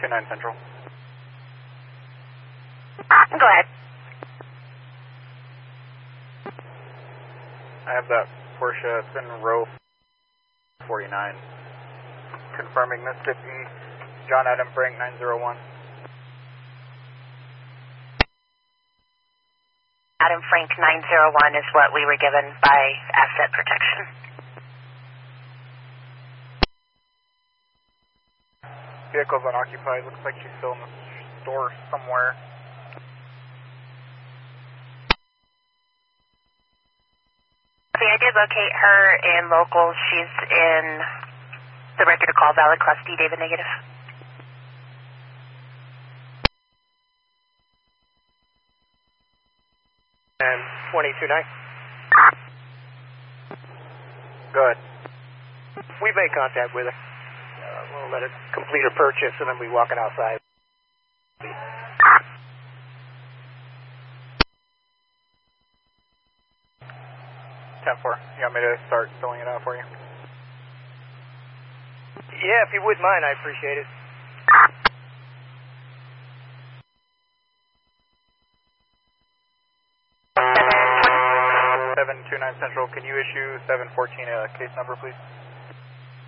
729 Central. Go ahead. I have that Porsche. It's in row 49. Confirming Mississippi, John Adam Frank 901. Adam Frank 901 is what we were given by asset protection. Vehicle's unoccupied. Looks like she's still in the store somewhere. I did locate her in locals. She's in the record to call valid class D, David negative. And 22-9. Good. We made contact with her. We'll let her complete her purchase and then we walking outside. 10-4. You want me to start filling it out for you? Yeah, if you wouldn't mind, I appreciate it. 729 Central, can you issue 714 a case number, please?